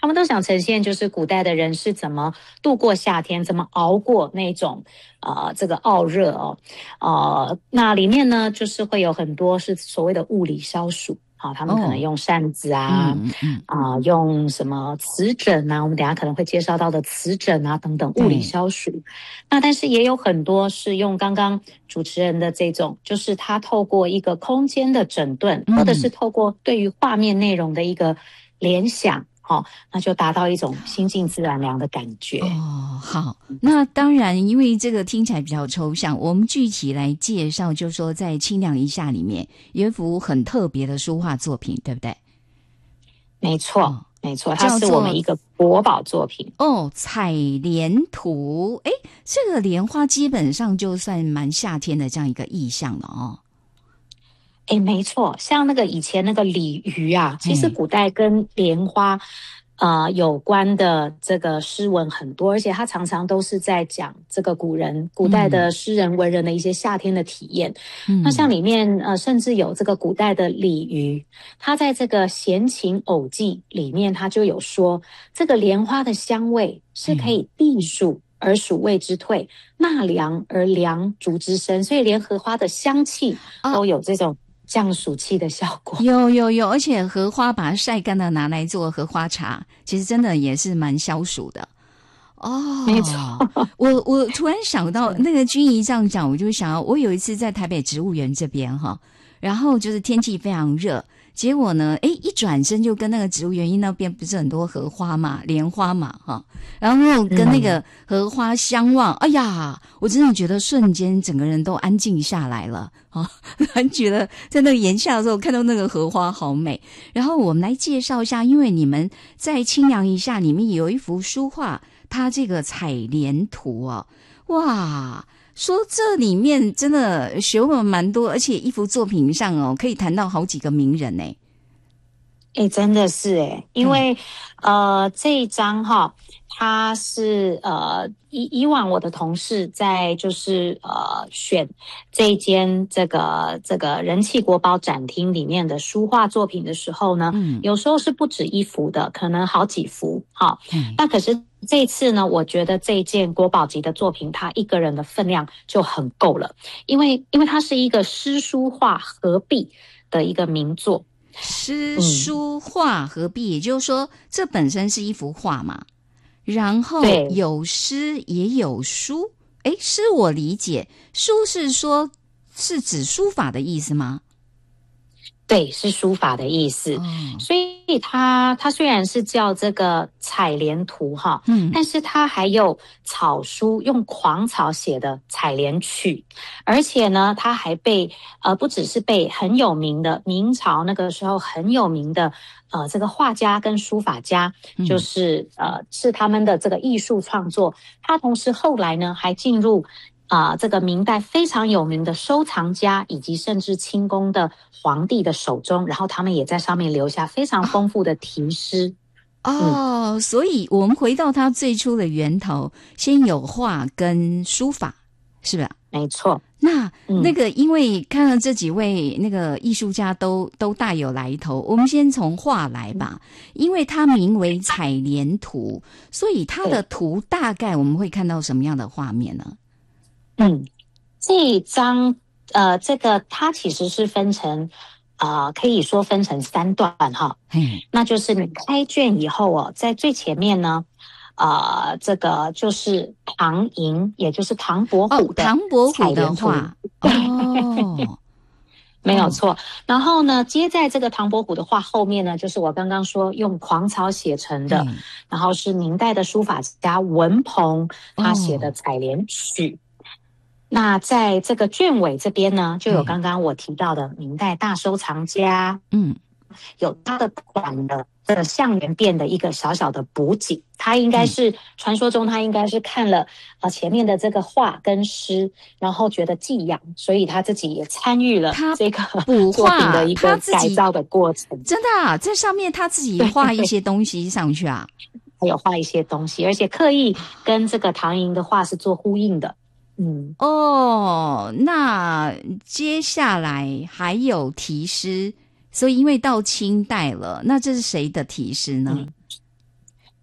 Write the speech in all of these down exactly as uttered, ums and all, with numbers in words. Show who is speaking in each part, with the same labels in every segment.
Speaker 1: 们都想呈现就是古代的人是怎么度过夏天，怎么熬过那种呃这个傲热哦，呃，那里面呢就是会有很多是所谓的物理消暑。好，他们可能用扇子啊，
Speaker 2: 嗯嗯
Speaker 1: 啊、呃，用什么瓷枕啊，我们等一下可能会介绍到的瓷枕啊等等物理消暑。那但是也有很多是用刚刚主持人的这种，就是他透过一个空间的整顿，
Speaker 2: 嗯
Speaker 1: 或者是透过对于画面内容的一个联想，好、哦，那就达到一种心静自然凉的感觉。
Speaker 2: 哦，好，那当然，因为这个听起来比较抽象，我们具体来介绍，就是说在《清凉一下》里面有一幅很特别的书画作品，对不对？
Speaker 1: 没错，
Speaker 2: 哦，
Speaker 1: 没错，它
Speaker 2: 叫做
Speaker 1: 是我们一个国宝作品。
Speaker 2: 哦，采莲图。诶，这个莲花基本上就算蛮夏天的这样一个意象了哦。
Speaker 1: 诶，没错，像那个以前那个鲤鱼啊，其实古代跟莲花呃有关的这个诗文很多，而且它常常都是在讲这个古人古代的诗人文人的一些夏天的体验。嗯、那像里面呃甚至有这个古代的鲤鱼，它在这个闲情偶记里面，它就有说这个莲花的香味是可以避暑而暑味之退，纳凉而凉竹之生，所以连荷花的香气都有这种降暑气的效果。
Speaker 2: 有有有，而且荷花把它晒干了拿来做荷花茶，其实真的也是蛮消暑的。哦，
Speaker 1: 没错。
Speaker 2: 我我突然想到那个君怡这样讲，我就想到我有一次在台北植物园这边哈，然后就是天气非常热，结果呢，诶，一转身就跟那个植物园那边不是很多荷花嘛，莲花嘛哈，然后跟那个荷花相望，嗯、哎呀，我真的觉得瞬间整个人都安静下来了啊，觉得在那个炎夏的时候看到那个荷花好美。然后我们来介绍一下，因为你们在清凉一下里面有一幅书画。它这个采莲图哦，哇，说这里面真的学问蛮多，而且一幅作品上哦，可以谈到好几个名人呢。
Speaker 1: 诶，真的是诶，因为、嗯、呃这一张哈，它是呃以以往我的同事在就是呃选这一间这个这个人气国宝展厅里面的书画作品的时候呢，嗯，有时候是不止一幅的，可能好几幅哈。嗯，那可是这一次呢，我觉得这一件国宝级的作品，它一个人的分量就很够了，因为因为它是一个诗书画合璧的一个名作。
Speaker 2: 诗书画合璧、嗯、也就是说这本身是一幅画嘛，然后有诗也有书。诶，诗我理解，书是说是指书法的意思吗？
Speaker 1: 对，是书法的意思。哦、所以它它虽然是叫这个采莲图哈，嗯，但是它还有草书，用狂草写的采莲曲，而且呢，它还被呃不只是被很有名的明朝那个时候很有名的呃这个画家跟书法家，就是呃是他们的这个艺术创作，它同时后来呢还进入。啊、呃，这个明代非常有名的收藏家以及甚至清宫的皇帝的手中，然后他们也在上面留下非常丰富的题诗。
Speaker 2: 哦，嗯、所以我们回到它最初的源头，先有画跟书法，是吧？
Speaker 1: 没错。
Speaker 2: 那、嗯、那个，因为看到这几位那个艺术家都都大有来头，我们先从画来吧，因为它名为采莲图，所以它的图大概我们会看到什么样的画面呢？
Speaker 1: 嗯，这一张呃，这个它其实是分成呃，可以说分成三段哈。嗯，那就是你开卷以后哦，在最前面呢，呃，这个就是唐寅，也就是唐伯虎的
Speaker 2: 唐伯虎的画。哦，
Speaker 1: 没有错。然后呢，接在这个唐伯虎的画后面呢，就是我刚刚说用狂草写成的，嗯、然后是明代的书法家文鹏他写的采莲曲。哦，那在这个卷尾这边呢，就有刚刚我提到的明代大收藏家，嗯，有他的馆的这个象园变的一个小小的补景，他应该是、嗯、传说中他应该是看了呃前面的这个画跟诗，然后觉得寄养，所以他自己也参与了这个
Speaker 2: 补
Speaker 1: 作品的一个改造的过程。
Speaker 2: 真的啊，在上面他自己画一些东西上去啊，
Speaker 1: 还有画一些东西，而且刻意跟这个唐寅的画是做呼应的。嗯，
Speaker 2: 哦，那接下来还有题诗，所以因为到清代了，那这是谁的题诗呢？
Speaker 1: 嗯、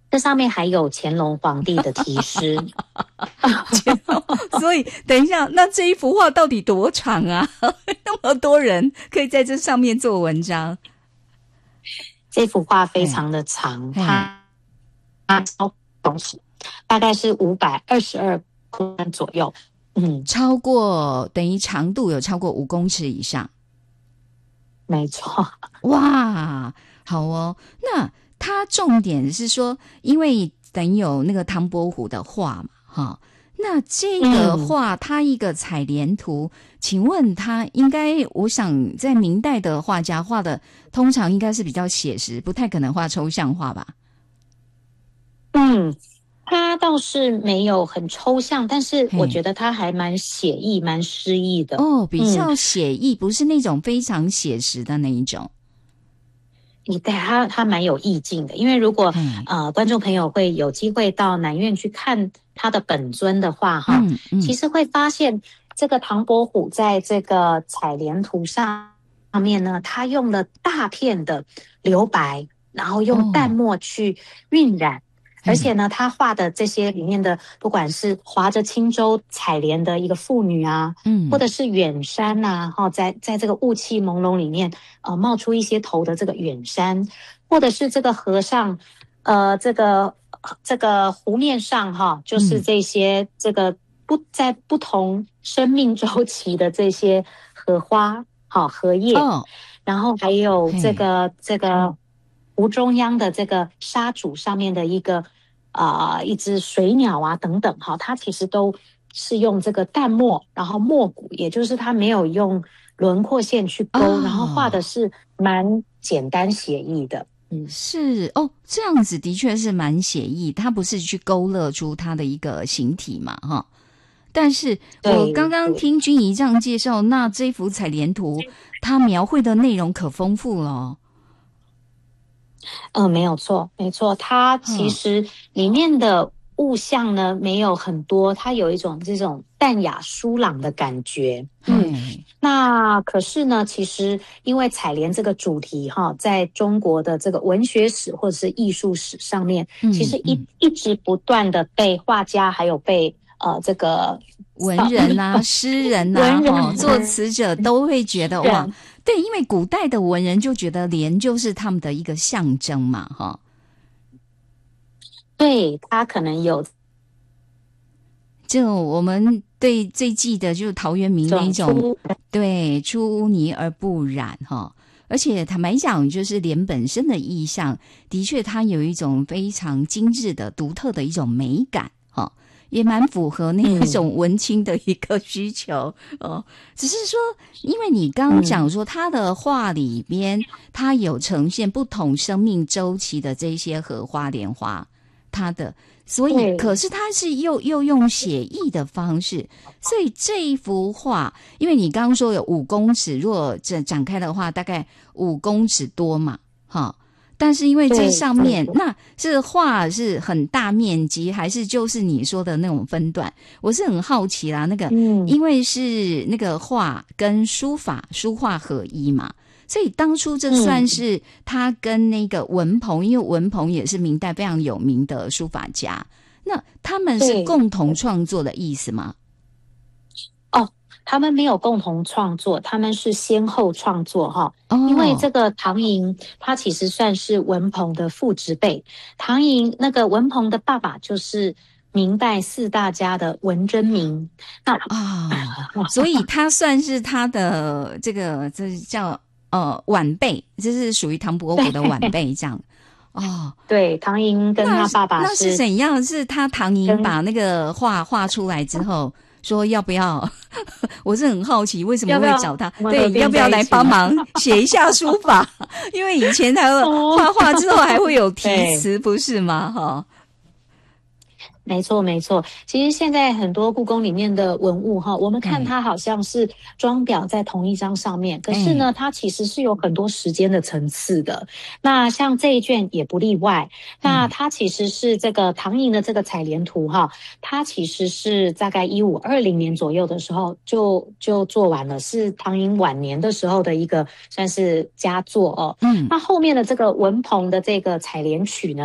Speaker 1: 这上面还有乾隆皇帝的题诗。
Speaker 2: 所以等一下，那这一幅画到底多长啊？那么多人可以在这上面做文章。
Speaker 1: 这幅画非常的长，它它超公尺，大概是五百二十二公分左右。嗯，
Speaker 2: 超过等于长度有超过五公尺以上。
Speaker 1: 没错。
Speaker 2: 哇，好哦。那它重点是说，因为等于有那个唐伯虎的画嘛，哈。那这个画，它一个采莲图，嗯、请问它应该，我想在明代的画家画的，通常应该是比较写实，不太可能画抽象画吧？
Speaker 1: 嗯，它倒是没有很抽象，但是我觉得它还蛮写意、蛮诗意的。
Speaker 2: 哦，比较写意，嗯、不是那种非常写实的那一种。
Speaker 1: 你对它，它蛮有意境的。因为如果呃观众朋友会有机会到南院去看他的本尊的话，哈、嗯嗯，其实会发现这个唐伯虎在这个采莲图上上面呢，他用了大片的留白，然后用淡墨去晕染。哦，而且呢，他画的这些里面的，不管是划着轻舟采莲的一个妇女啊，嗯，或者是远山呐、啊，哈，在在这个雾气朦胧里面，呃，冒出一些头的这个远山，或者是这个河上，呃，这个这个湖面上哈，就是这些、嗯、这个不在不同生命周期的这些荷花，好荷叶，哦，然后还有这个这个湖中央的这个沙主上面的一个。啊、呃，一只水鸟啊，等等，哈，它其实都是用这个淡墨，然后墨骨，也就是它没有用轮廓线去勾，哦、然后画的是蛮简单写意的。嗯，
Speaker 2: 是哦，这样子的确是蛮写意，它不是去勾勒出它的一个形体嘛，哈。但是我刚刚听君怡这样介绍，那这幅采莲图，它描绘的内容可丰富了。
Speaker 1: 嗯，没有错，没错。它其实里面的物象呢、嗯、没有很多，它有一种这种淡雅疏朗的感觉。嗯，嗯那可是呢，其实因为采莲这个主题哈，在中国的这个文学史或者是艺术史上面，嗯、其实一、嗯、一直不断的被画家还有被呃这个
Speaker 2: 文人啊、诗人啊、文人哦、作词者都会觉得哇。对，因为古代的文人就觉得莲就是他们的一个象征嘛，哈。
Speaker 1: 对，他可能有，
Speaker 2: 就我们对最记得就是陶渊明那一种，对，出污泥而不染哈。而且坦白讲，就是莲本身的意象，的确它有一种非常精致的、独特的一种美感哈。也蛮符合那种文青的一个需求、嗯、哦，只是说，因为你刚刚讲说他的画里边，他有呈现不同生命周期的这些荷花莲花，他的，所以可是他是又又用写意的方式，所以这一幅画，因为你刚刚说有五公尺，如果展展开的话，大概五公尺多嘛，哈。但是因为这上面那是画是很大面积，还是就是你说的那种分段？我是很好奇啦。那个，嗯、因为是那个画跟书法书画合一嘛，所以当初这算是他跟那个文鹏，因为文鹏也是明代非常有名的书法家，那他们是共同创作的意思吗？
Speaker 1: 哦。他们没有共同创作，他们是先后创作哈。Oh. 因为这个唐寅，他其实算是文鹏的父执辈。唐寅那个文鹏的爸爸就是明代四大家的文征明。那
Speaker 2: 啊， oh. 所以他算是他的这个这叫呃晚辈，这是属于唐伯虎的晚辈这样。哦，
Speaker 1: 对，唐寅跟他爸爸是
Speaker 2: 那, 那是怎样？是他唐寅把那个画画出来之后。说要不要？我是很好奇，为什么会找他？要要对，要不要来帮忙写一下书法？因为以前他画画之后还会有题词，不是吗？哈。
Speaker 1: 没错，没错。其实现在很多故宫里面的文物哈，我们看它好像是装裱在同一张上面，可是呢，它其实是有很多时间的层次的。那像这一卷也不例外。那它其实是这个唐寅的这个采莲图哈，它其实是大概一五二零年左右的时候就就做完了，是唐寅晚年的时候的一个算是佳作哦。嗯，那后面的这个文鹏的这个采莲曲呢？